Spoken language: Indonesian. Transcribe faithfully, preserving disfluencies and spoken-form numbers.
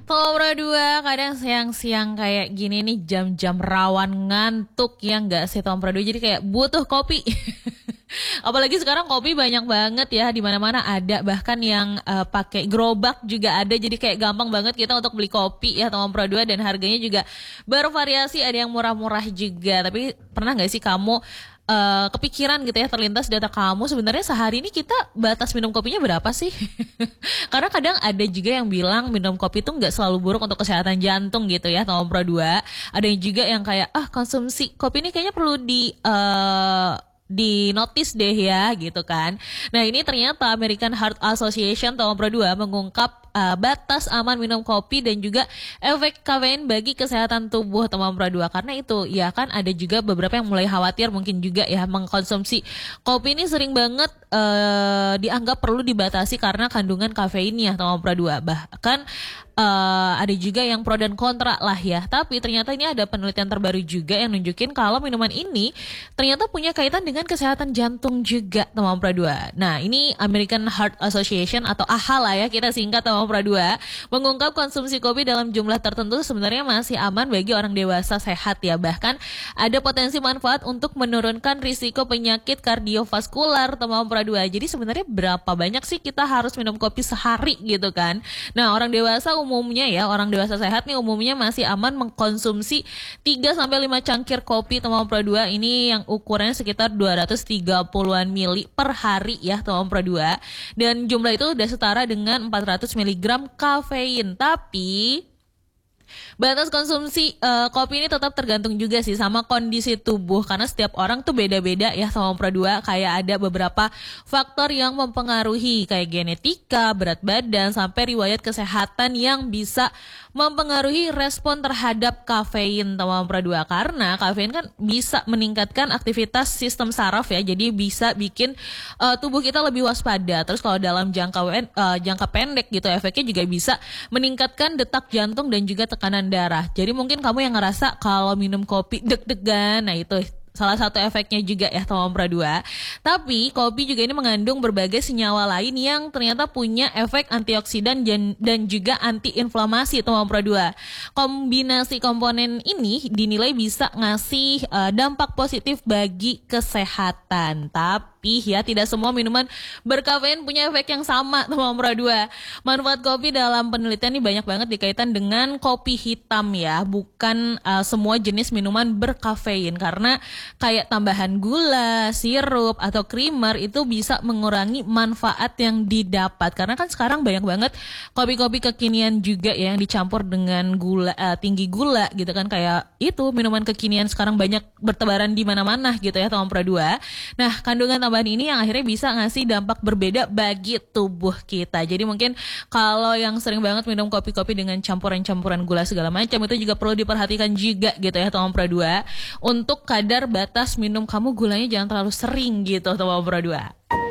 Tomra dua, kadang siang-siang kayak gini nih jam-jam rawan ngantuk ya nggak sih Tomra dua, jadi kayak butuh kopi. Apalagi sekarang kopi banyak banget ya, di mana-mana ada, bahkan yang uh, pakai gerobak juga ada, jadi kayak gampang banget kita untuk beli kopi ya Tomra dua, dan harganya juga bervariasi, ada yang murah-murah juga. Tapi pernah nggak sih kamu Uh, kepikiran gitu ya, terlintas data kamu sebenarnya sehari ini kita batas minum kopinya berapa sih? Karena kadang ada juga yang bilang minum kopi itu nggak selalu buruk untuk kesehatan jantung gitu ya Tomra dua. Ada yang juga yang kayak ah konsumsi kopi ini kayaknya perlu di uh, di notice deh ya gitu kan. Nah ini ternyata American Heart Association Tomra dua mengungkap uh, batas aman minum kopi dan juga efek kafein bagi kesehatan tubuh Tomra dua. Karena itu ya kan ada juga beberapa yang mulai khawatir mungkin juga ya mengkonsumsi kopi ini sering banget uh, dianggap perlu dibatasi karena kandungan kafeinnya Tomra dua. Bahkan uh, ada juga yang pro dan kontra lah ya. Tapi ternyata ini ada penelitian terbaru juga yang nunjukin kalau minuman ini ternyata punya kaitan dengan kesehatan jantung juga Tomra dua. Nah ini American Heart Association atau A H A lah ya kita singkat Tomra dua mengungkap konsumsi kopi dalam jumlah tertentu sebenarnya masih aman bagi orang dewasa sehat ya. Bahkan ada potensi manfaat untuk menurunkan risiko penyakit kardiovaskular Tomra dua. Jadi sebenarnya berapa banyak sih kita harus minum kopi sehari gitu kan. Nah orang dewasa umumnya ya, orang dewasa sehat nih umumnya masih aman mengkonsumsi tiga sampai lima cangkir kopi Tomra dua. Ini yang ukurannya sekitar dua ratus tiga puluhan mili per hari ya Tomra dua. Dan jumlah itu udah setara dengan empat ratus miligram kafein. Tapi batas konsumsi uh, kopi ini tetap tergantung juga sih sama kondisi tubuh, karena setiap orang tuh beda-beda ya Tomra dua. Kayak ada beberapa faktor yang mempengaruhi kayak genetika, berat badan, sampai riwayat kesehatan yang bisa mempengaruhi respon terhadap kafein Tomra dua. Karena kafein kan bisa meningkatkan aktivitas sistem saraf ya, jadi bisa bikin uh, tubuh kita lebih waspada. Terus kalau dalam jangka uh, jangka pendek gitu efeknya juga bisa meningkatkan detak jantung dan juga tekanan darah. Jadi mungkin kamu yang ngerasa kalau minum kopi deg-degan, nah itu salah satu efeknya juga ya Tomra dua. Tapi kopi juga ini mengandung berbagai senyawa lain yang ternyata punya efek antioksidan dan juga antiinflamasi Tomra dua. Kombinasi komponen ini dinilai bisa ngasih uh, dampak positif bagi kesehatan. Tapi ya tidak semua minuman berkafein punya efek yang sama Tomra dua. Manfaat kopi dalam penelitian ini banyak banget dikaitan dengan kopi hitam ya, bukan uh, semua jenis minuman berkafein, karena kayak tambahan gula, sirup, atau creamer itu bisa mengurangi manfaat yang didapat. Karena kan sekarang banyak banget kopi-kopi kekinian juga ya yang dicampur dengan gula, uh, tinggi gula gitu kan. Kayak itu minuman kekinian sekarang banyak bertebaran di mana-mana gitu ya Tomra dua. Nah kandungan tambahan ini yang akhirnya bisa ngasih dampak berbeda bagi tubuh kita. Jadi mungkin kalau yang sering banget minum kopi-kopi dengan campuran-campuran gula segala macam itu juga perlu diperhatikan juga gitu ya Tomra dua. Untuk kadar batas minum kamu gulanya jangan terlalu sering gitu Tomra dua.